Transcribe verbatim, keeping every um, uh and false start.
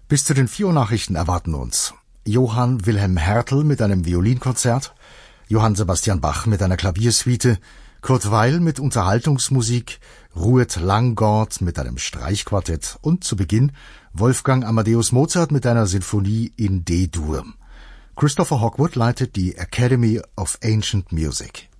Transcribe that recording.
Bis zu den vier Uhr Nachrichten erwarten uns Johann Wilhelm Hertel mit einem Violinkonzert, Johann Sebastian Bach mit einer Klaviersuite, Kurt Weill mit Unterhaltungsmusik, Rued Langgort mit einem Streichquartett und zu Beginn Wolfgang Amadeus Mozart mit einer Sinfonie in D-Dur. Christopher Hogwood leitet die Academy of Ancient Music.